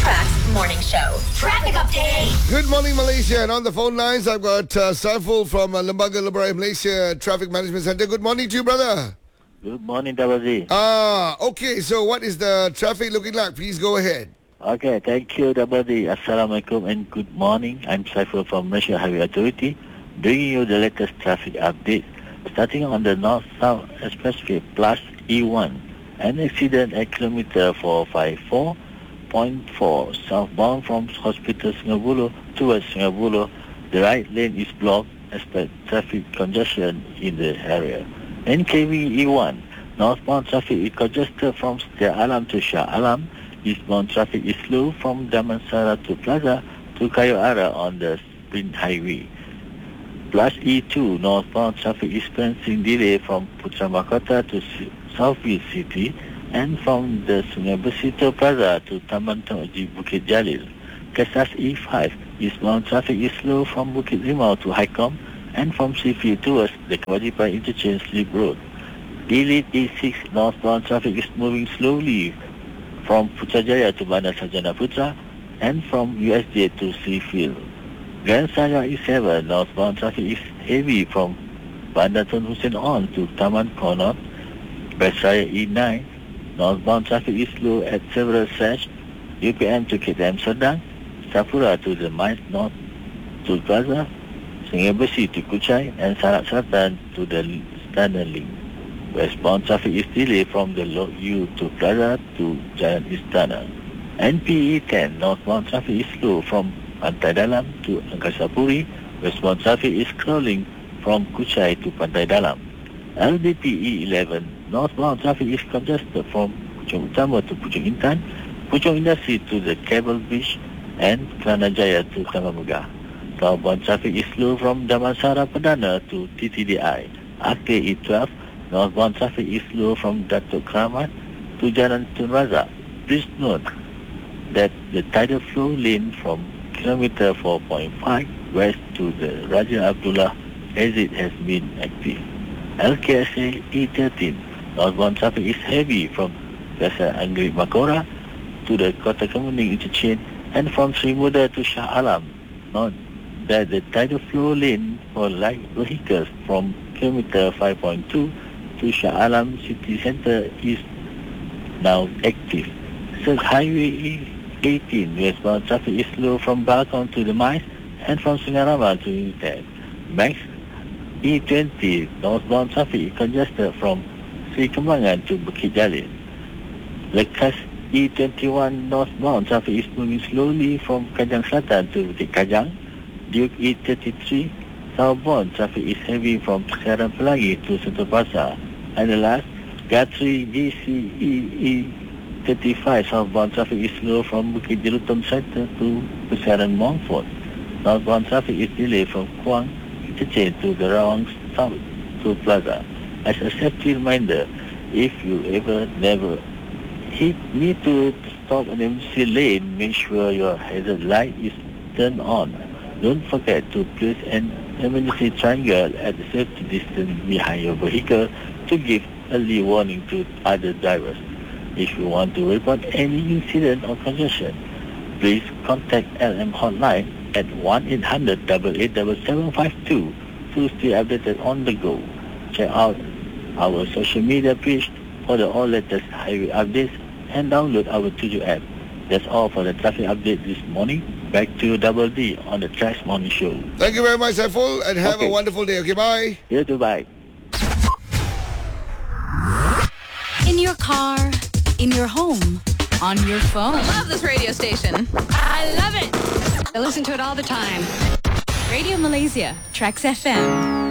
Tracks Morning Show. Traffic update. Good morning, Malaysia. And on the phone lines, I've got Saiful from Lembaga Lebaran Malaysia Traffic Management Centre. Good morning to you, brother. Good morning, Double Z. Okay. So what is the traffic looking like? Please go ahead. Okay, thank you, Double Z. Assalamualaikum and good morning. I'm Saiful from Malaysia Highway Authority, bringing you the latest traffic update. Starting on the North-South Expressway plus E1, an accident at kilometer 454.4 southbound from Hospital Sungei towards Sungei. The right lane is blocked. Expect traffic congestion in the area. NKV E1, northbound traffic is congested from Setia Alam to Shah Alam. Eastbound traffic is slow from Damansara to Plaza to Kayu Ara on the Sprint Highway. Plus E2, northbound traffic is experiencing delay from Putra Mahkota to Southeast City and from the Sungai Besi to Plaza to Taman Tun Uji Bukit Jalil. Kesas E5, eastbound traffic is slow from Bukit Limau to Highcom and from Sifi towards the Kewajipan Interchange Sleep Road. Delete E6, northbound traffic is moving slowly from Putrajaya to Bandar Sarjana Putra and from USJ to Seafield. Grand Saga E7, northbound traffic is heavy from Bandar Tun Hussein on to Taman Connaught. Besraya E9, northbound traffic is slow at several sections. UPM to KTM Serdang, Sapura to the Mines North to Plaza, Sungai Besi to Kuchai, and Sarak Selatan to the Standard Link. Westbound traffic is delayed from the Lok U to Plaza to Jalan Istana. NPE 10, northbound traffic is slow from Pantai Dalam to Angkasa Puri. Westbound traffic is crawling from Kuchai to Pantai Dalam. LDPE 11, northbound traffic is congested from Puchong Utama to Puchong Intan, Puchong Industri to the Cable Beach, and Kelana Jaya to Taman Megah. Southbound traffic is slow from Damansara Perdana to TTDI. Aceh E12, northbound traffic is slow from Datuk Keramat to Jalan Tun Razak. Please note that the tidal flow lane from kilometer 4.5 west to the Raja Abdullah exit has been active. LKSA E13, northbound traffic is heavy from Pasar Anggrek Makora to the Kota Kemuning Interchange and from Sri Muda to Shah Alam. Note that the tidal flow lane for light vehicles from kilometer 5.2 to Shah Alam City Centre is now active. Silk Highway E18, westbound traffic is slow from Balkon to the Mines and from Sungai Rama to United. Max E20, northbound traffic is congested from Sri Kembangan to Bukit Jalil. Lekas E21, northbound traffic is moving slowly from Kajang Selatan to Bukit Kajang. Duke E33, southbound traffic is heavy from Sekarang Pelangi to Sentul Pasar. And the last, Gatri GCE E35, southbound traffic is slow from Bukit Jelutong Center to Pusaran Montfort. Northbound traffic is delayed from Kuang Interchange to the Rawang South to Plaza. As a safety reminder, if you ever never need to stop an emergency lane, make sure your hazard light is turned on. Don't forget to place an emergency triangle at the safety distance behind your vehicle to give early warning to other drivers. If you want to report any incident or congestion, please contact LM Hotline at 1-800-887752 to stay updated on the go. Check out our social media page for the all latest highway updates and download our Tuju app. That's all for the traffic update this morning. Back to Double D on the Tracks Morning Show. Thank you very much, Saiful, and have a wonderful day. Okay, bye. You too, bye. In your car, in your home, on your phone. I love this radio station. I love it. I listen to it all the time. Radio Malaysia, Tracks FM.